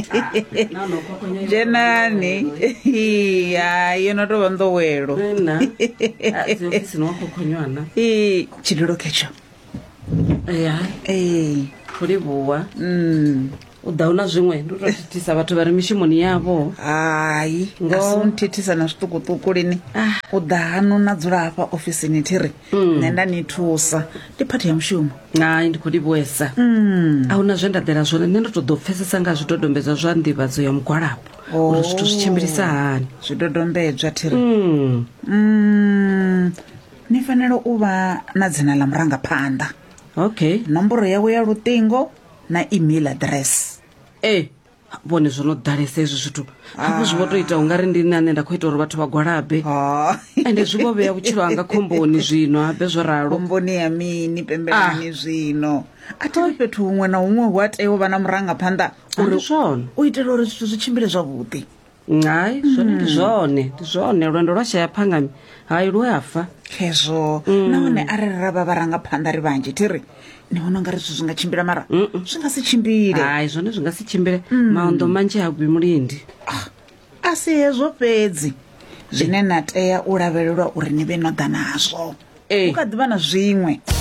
Jenani. Hayi yona to vando welo. Nna. Ofisi no kokonywana. Chililo kecho. Kuri buwa. Udauna zvimwe ndototitisa vatu vari mishimoni yavo. Hayi ngasimutitisa na zvitukutuku lini. Uda hano nadzula apa ofisini tiri. Nenda nitusa. Ndipati ya mushumo. Hayi ndikudibwesa. Auna zvendadera zvone ndinotodopfesesa nga zvitodombedzwa zvandivhadzo ya mugwarapo. Uri zvito zvichimbirisa hani. Zvidodombedzwa tiri. Nifanelo uva na dzina la murangapanda. Okay. Nomboro yawe ya lutingo na email address. Vone zvinodharisa izvi zvito. Hapo zvivotoita ungari ndini anenda kuita uri vatu vagwarabe. Ende zvivoveya kuchiro anga komboni zvino abe zvoraro. Komboni ya mini pembelani zvino. Ati petu umwe na umwe hwatewo vana murangapanda. Uri zvona. Uitela uri zvito zvichimbire zvavhuḓi. Hayi zvone ndizvone lwendo rwashaya phangami. Hayi rwafa. Kezvo naone arira varangapanda ri vanje tiri. Niona ngari zvingachimbira mara zvingasichimbire. Hayi zvone zvingasichimbire. Maondo manje agwi mulindi. Asi hezvo pedzi zvine nateya ulavelelwa uri nive noda nazvo. Ukadhivana zvimwe.